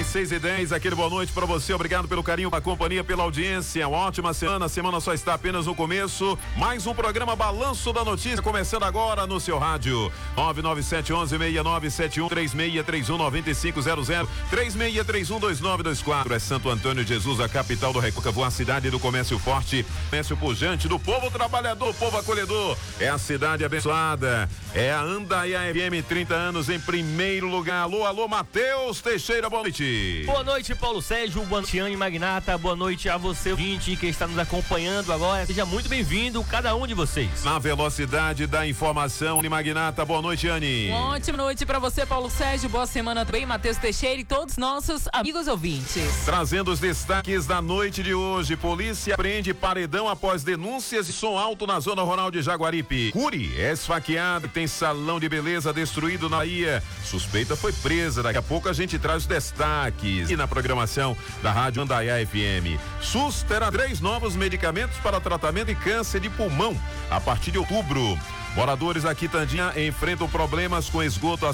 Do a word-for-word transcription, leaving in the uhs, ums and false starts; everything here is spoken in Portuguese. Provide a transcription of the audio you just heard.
às seis e dez, aquele boa noite para você, obrigado pelo carinho, pela companhia, pela audiência, uma ótima semana, a semana só está apenas no começo, mais um programa Balanço da Notícia, começando agora no seu rádio, nove nove sete um um, seis nove sete um, três seis três um, nove cinco zero zero, três seis três um, dois nove dois quatro, é Santo Antônio de Jesus, a capital do Recôncavo, a cidade do comércio forte, comércio pujante, do povo trabalhador, povo acolhedor, é a cidade abençoada, é a Andaiá F M, trinta anos em primeiro lugar. Alô, alô, Matheus Teixeira, boa noite. Boa noite, Paulo Sérgio, boa noite, Anne Magnata, boa noite a você, ouvinte, que está nos acompanhando agora. Seja muito bem-vindo, cada um de vocês. Na velocidade da informação, Anne Magnata, boa noite, Anne. Uma ótima noite para você, Paulo Sérgio, boa semana também, Matheus Teixeira e todos nossos amigos ouvintes. Trazendo os destaques da noite de hoje, polícia prende paredão após denúncias de som alto na zona rural de Jaguaripe. Curi é esfaqueado, tem salão de beleza destruído na Bahia. Suspeita foi presa, daqui a pouco a gente traz os destaques. E na programação da Rádio Andaiá F M. SUS terá três novos medicamentos para tratamento de câncer de pulmão a partir de outubro. Moradores da Quitandinha enfrentam problemas com esgoto há